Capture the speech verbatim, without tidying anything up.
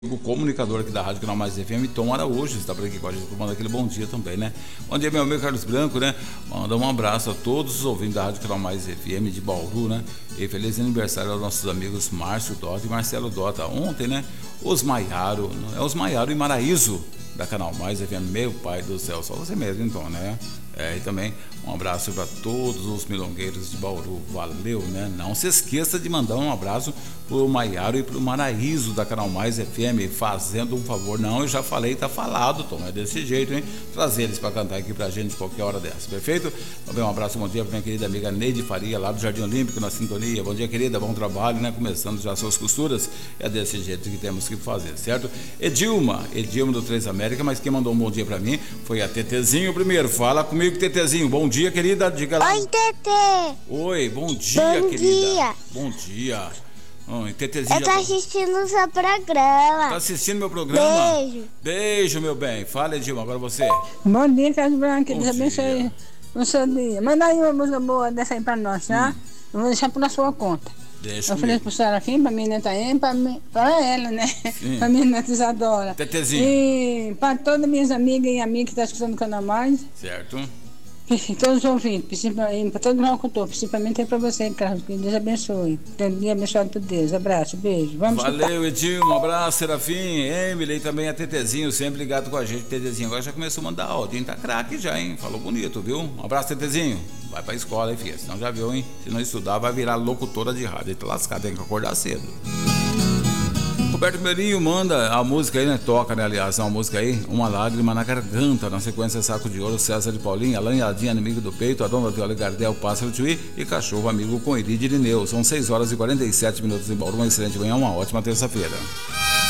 O comunicador aqui da Rádio Canal Mais F M, Tom Araújo, está por aqui com a gente, manda aquele bom dia também, né? Bom dia, meu amigo Carlos Branco, né? Manda um abraço a todos os ouvintes da Rádio Canal Mais F M de Bauru, né? E feliz aniversário aos nossos amigos Márcio Dota e Marcelo Dota. Ontem, né? Os Maiaro, é os Maiaro e Maraíso da Canal Mais F M, meu pai do céu, só você mesmo, então, né? É, e também um abraço para todos os milongueiros de Bauru, valeu, né? Não se esqueça de mandar um abraço pro Maiaro e pro Maraíso da Canal Mais F M, fazendo um favor. Não, eu já falei, tá falado, Tom, é desse jeito, hein? Trazer eles para cantar aqui pra gente qualquer hora dessa, perfeito? Também um abraço, bom dia pra minha querida amiga Neide Faria, lá do Jardim Olímpico, na sintonia. Bom dia, querida, bom trabalho, né? Começando já suas costuras, é desse jeito que temos que fazer, certo? Edilma, Edilma do Três América, mas quem mandou um bom dia pra mim foi a Tetezinho primeiro. Fala comigo, Tetezinho. Bom dia, querida, diga lá. Oi, Tete. Oi, bom dia, bom querida. Dia. Bom dia. Oi, Tetezinho. Eu tô assistindo o seu programa. Tá assistindo meu programa? Beijo. Beijo, meu bem. Fala, Edilma, agora você. Bom dia, Carlos Branco. Bom Deus abençoe o seu dia. Manda aí uma música boa dessa aí pra nós, tá? Hum. Eu vou deixar por sua conta. Deixa eu falei pro Serafim, pra minha neta aí, pra, mim, pra ela, né? Sim. Pra minha neta Isadora. Tetezinho. E pra todas minhas amigas e amigos que estão escutando o Canal Mais. Certo. Todos os ouvintes, para todos os locutores, principalmente é para você, Carlos, que Deus abençoe. Tem um dia abençoado por Deus. Abraço, beijo. Vamos Valeu, Edilma, um abraço, Serafim, Emily e também a Tetezinho, sempre ligado com a gente. Tetezinho agora já começou a mandar áudio, hein? Tá craque já, hein? Falou bonito, viu? Um abraço, Tetezinho. Vai pra escola, hein, filha? Senão já viu, hein? Se não estudar, vai virar locutora de rádio. Ele tá lascado, tem que acordar cedo. Roberto Meirinho manda a música aí, né? Toca, né? Aliás, uma música aí, Uma Lágrima na Garganta. Na sequência, Saco de Ouro, César de Paulinho, Alanhadinha, Inimigo do Peito, a Dona Viola Gardel, Pássaro Tui e Cachorro Amigo com Iri de Irineu. São seis horas e quarenta e sete minutos em Bauru. Uma excelente manhã, uma ótima terça-feira.